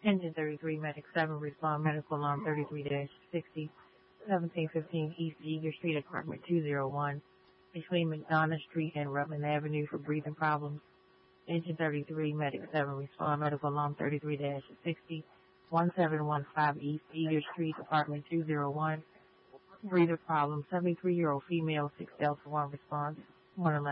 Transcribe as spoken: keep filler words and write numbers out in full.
Engine thirty-three, Medic seven, respond medical alarm thirty-three dash sixty, seventeen fifteen East Eager Street, apartment two oh one, between McDonough Street and Rutland Avenue for breathing problems. Engine thirty-three, Medic seven, respond medical alarm thirty-three dash sixty, seventeen fifteen East Eager Street, apartment two oh one, breather problem, seventy-three-year-old female, six Delta one response, one eleven.